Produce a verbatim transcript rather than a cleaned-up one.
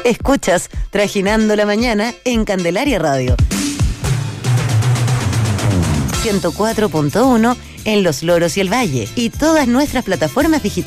Escuchas Trajinando la Mañana en Candelaria Radio. ciento cuatro punto uno en Los Loros y el Valle y todas nuestras plataformas digitales.